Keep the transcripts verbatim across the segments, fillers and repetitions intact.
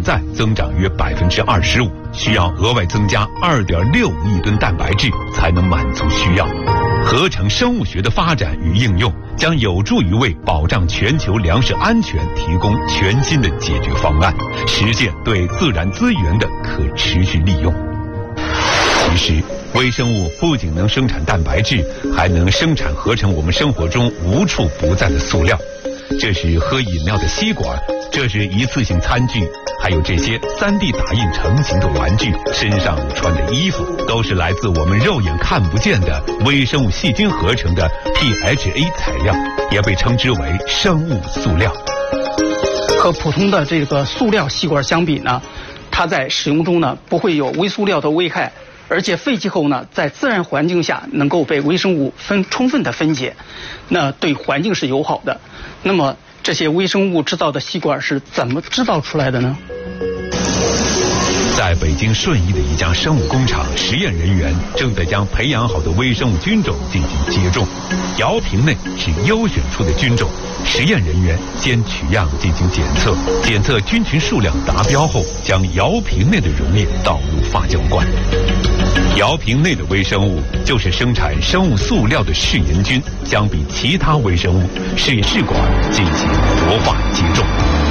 在增长约百分之二十五，需要额外增加二点六亿吨蛋白质才能满足需要。合成生物学的发展与应用将有助于为保障全球粮食安全提供全新的解决方案，实现对自然资源的可持续利用。其实，微生物不仅能生产蛋白质，还能生产合成我们生活中无处不在的塑料。这是喝饮料的吸管，这是一次性餐具，还有这些 三 D 打印成型的玩具，身上穿的衣服，都是来自我们肉眼看不见的微生物细菌合成的 P H A 材料，也被称之为生物塑料。 和普通的这个塑料吸管相比呢，它在使用中呢不会有微塑料的危害。而且废弃后呢，在自然环境下能够被微生物分充分的分解，那对环境是友好的。那么这些微生物制造的吸管是怎么制造出来的呢？ 在北京顺义的一家生物工厂，实验人员正在将培养好的微生物菌种进行接种。窑瓶内是优选出的菌种，实验人员先取样进行检测，检测菌群数量达标后，将窑瓶内的溶液倒入发酵罐。窑瓶内的微生物就是生产生物塑料的嗜盐菌，相比其他微生物，是以试管进行活化接种。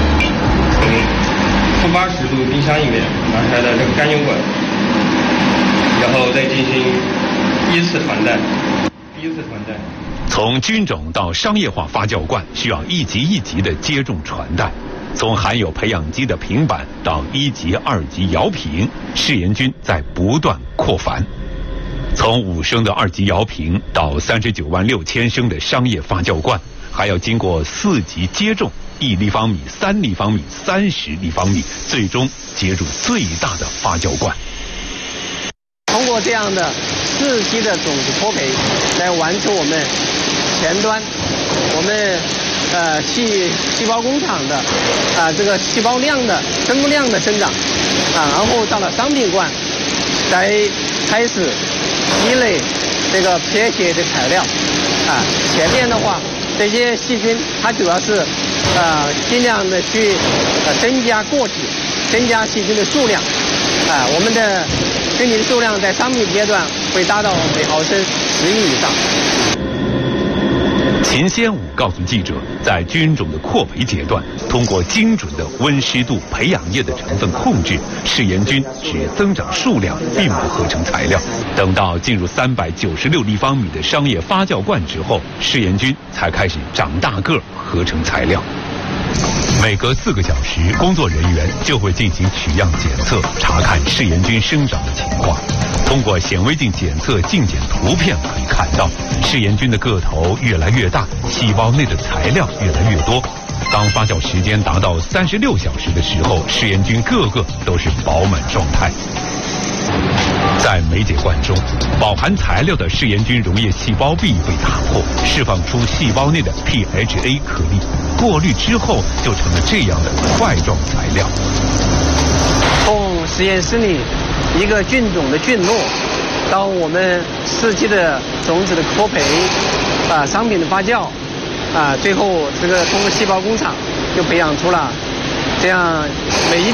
负八十度冰箱里面拿出来的这个干油管，然后再进行依次传代，依次传代。 从菌种到商业化发酵罐，需要一级一级的接种传代。从含有培养基的平板到一级、二级窑瓶，嗜盐菌在不断扩繁。从五升的二级窑瓶到三十九万六千升的商业发酵罐，还要经过四级接种。一立方米、三立方米、三十立方米，最终接入最大的发酵罐。 通过这样的四级的种子脱培，来完成我们前端我们呃细细胞工厂的啊、呃、这个细胞量的生物量的增长啊，然后到了商品罐，才开始积累这个 P H A 的材料啊。前面的话，这些细菌它主要是。呃，尽量的去呃增加个体，增加细菌的数量，啊、呃，我们的菌群数量在商品阶段会达到每毫升十亿以上。 秦先武告诉记者，在菌种的扩培阶段，通过精准的温湿度、培养液的成分控制，嗜盐菌只增长数量，并不合成材料。等到进入三百九十六立方米的商业发酵罐之后，嗜盐菌才开始长大个，合成材料。每隔四个小时，工作人员就会进行取样检测，查看嗜盐菌生长的情况。通过显微镜检测镜检图片可以看到，嗜盐菌的个头越来越大，细胞内的材料越来越多。当发酵时间达到三十六小时的时候，嗜盐菌个个都是饱满状态。在媒介罐中，饱含材料的嗜盐菌溶液细胞壁被打破，释放出细胞内的 P H A 颗粒，过滤之后就成了这样的块状材料。 从实验室里一个菌种的菌落，到我们四期的种子的脱培，啊，商品的发酵，啊，最后这个通过细胞工厂就培养出了这样每一